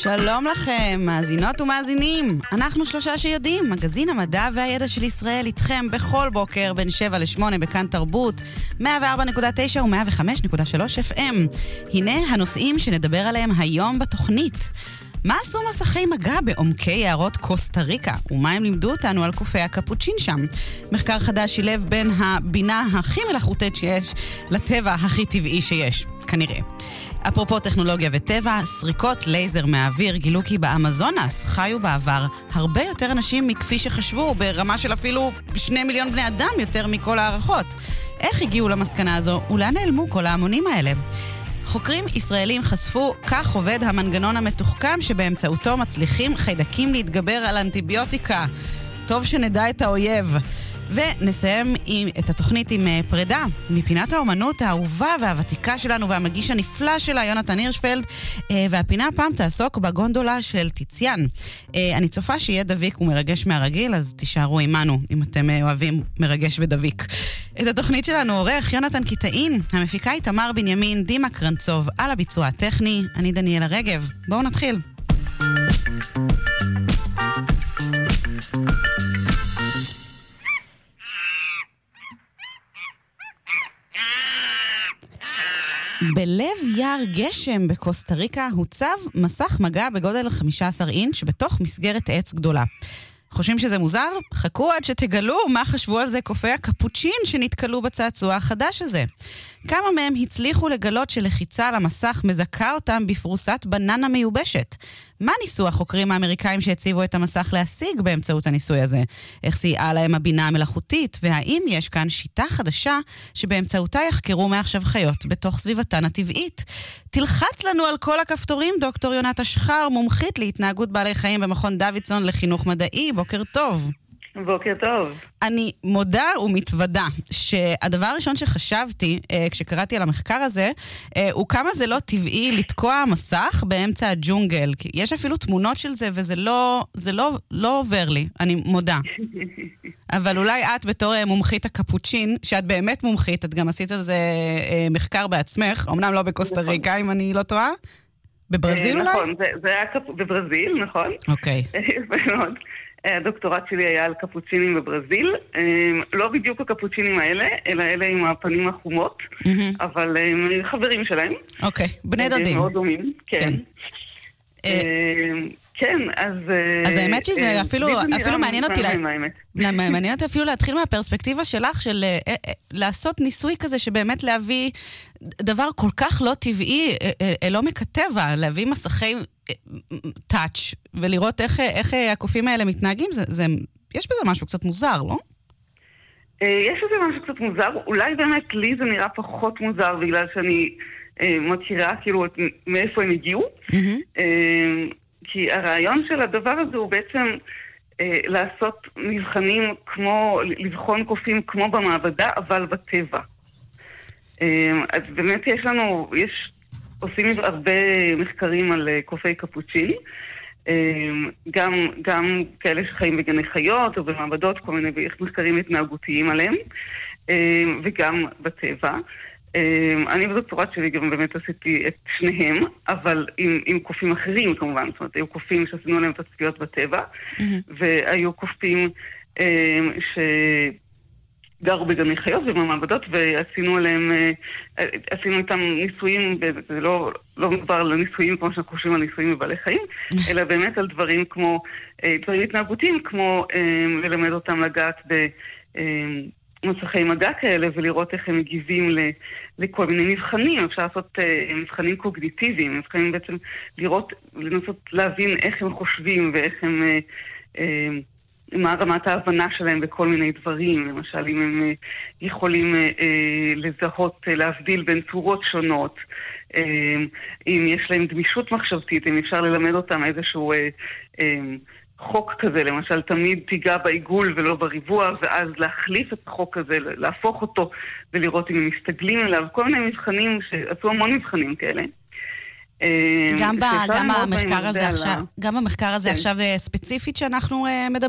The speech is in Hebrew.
שלום לכם, מאזינות ומאזינים. אנחנו שלושה שיודעים, מגזין המדע והידע של ישראל איתכם בכל בוקר בין 7 ל-8 בכאן תרבות, 104.9 ו-105.3 FM. הנה הנושאים שנדבר עליהם היום בתוכנית. מה עשו מסכי מגע בעומקי יערות קוסטה ריקה, ומה הם לימדו אותנו על קופי הקפוצ'ין שם? מחקר חדש שילב בין הבינה הכי מלאכותית שיש לטבע הכי טבעי שיש, כנראה. אפרופו טכנולוגיה וטבע, סריקות לייזר מהאוויר גילו כי באמזונס חיו בעבר הרבה יותר אנשים מכפי שחשבו, ברמה של אפילו 2 מיליון בני אדם יותר מכל הערכות. איך הגיעו למסקנה הזו, ולאן נעלמו כל ההמונים האלה? חוקרים ישראלים חשפו כך עובד המנגנון המתוחכם שבאמצעותו מצליחים חיידקים להתגבר על אנטיביוטיקה. טוב שנדע את האויב. ונסיים את התוכנית עם פרידה מפינת האומנות האהובה והוותיקה שלנו והמגיש הנפלא שלה, יונתן הירשפלד, והפינה הפעם תעסוק בגונדולה של טיציאן. אני צופה שיהיה דביק ומרגש מהרגיל, אז תישארו עימנו אם אתם אוהבים מרגש ודביק. את התוכנית שלנו עורך יונתן קיטאין, המפיקה היא תמר בנימין, דימה קרנצוב על הביצוע הטכני, אני דניאלה רגב. בואו נתחיל. בלב יער גשם בקוסטה ריקה הוצב מסך מגע בגודל 15 אינץ' בתוך מסגרת עץ גדולה. חושבים שזה מוזר? חכו עד שתגלו מה חשבו על זה קופי הקפוצ'ין שנתקלו בצעצוע החדש הזה. כמה מהם הצליחו לגלות שלחיצה על המסך מזכה אותם בפרוסת בננה מיובשת. מה ניסו החוקרים האמריקאים שהציבו את המסך להשיג באמצעות הניסוי הזה? איך סייעה להם הבינה המלאכותית? והאם יש כאן שיטה חדשה שבאמצעותה יחקרו מעכשיו חיות בתוך סביבתן הטבעית? תלחץ לנו על כל הכפתורים, דוקטור יונת אשחר, מומחית להתנהגות בעלי חיים במכון דוידסון לחינוך מדעי. בוקר טוב. בוקר טוב. אני מודה ומתוודה שהדבר הראשון שחשבתי כשקראתי על המחקר הזה הוא כמה זה לא טבעי לתקוע מסך באמצע הג'ונגל. יש אפילו תמונות של זה וזה לא עובר לי, אני מודה. אבל אולי את בתור מומחית הקפוצ'ין, שאת באמת מומחית, את גם עשית על זה מחקר בעצמך, אמנם לא בקוסטה ריקה אם אני לא טועה, בברזיל אולי? נכון, זה היה בברזיל, נכון. אוקיי. מאוד. הדוקטורט שלי היה על קפוצ'ינים בברזיל, לא בדיוק הקפוצ'ינים האלה, אלא אלה עם הפנים החומות, אבל הם חברים שלהם. אוקיי, בני דודים. מאוד דומים, כן. כן, אז האמת שזה אפילו מעניין אותי, מעניין אותי אפילו להתחיל מהפרספקטיבה שלך, של לעשות ניסוי כזה שבאמת להביא דבר כל כך לא טבעי אל עומק הטבע, להביא מסכי טאץ' ולראות איך הקופים האלה מתנהגים, יש בזה משהו קצת מוזר, לא? יש בזה משהו קצת מוזר, אולי באמת לי זה נראה פחות מוזר, בגלל שאני מכירה כאילו מאיפה הם הגיעו, כי הרעיון של הדבר הזה הוא בעצם לעשות מבחנים כמו, לבחון קופים כמו במעבדה, אבל בטבע. אז באמת עושים הרבה מחקרים על קופי קפוצ'ין, גם כאלה שחיים בגני חיות או במעבדות, כל מיני מחקרים התנהגותיים עליהם, וגם בטבע. אני בדוקטורט שלי גם באמת עשיתי את שניהם, אבל עם קופים אחרים כמובן, זאת אומרת, היו קופים שעשינו עליהם תצפיות בטבע, והיו קופים שגרו בגני חיות ובמעבדות, ועשינו איתם ניסויים, זה לא מדבר על ניסויים כמו שאנחנו חושבים על ניסויים בבעלי חיים, אלא באמת על דברים כמו, דברים התנהגותיים, כמו ללמד אותם לגעת מסכי מגע כאלה ולראות איך הם מגיבים לכל מיני מבחנים. אפשר לעשות מבחנים קוגניטיביים, מבחנים בעצם לנסות להבין איך הם חושבים ואיך הם, מה רמת ההבנה שלהם בכל מיני דברים. למשל, אם הם יכולים לזהות, להבדיל בין צורות שונות, אם יש להם גמישות מחשבתית, אם אפשר ללמד אותם איזשהו חוק כזה, למשל, תמיד תיגע בעיגול ולא בריבוע, ואז להחליף את החוק הזה, להפוך אותו ולראות אם הם מסתגלים אליו, כל מיני מבחנים, שעשו המון מבחנים כאלה. גם במחקר הזה עכשיו ספציפית שאנחנו מדברים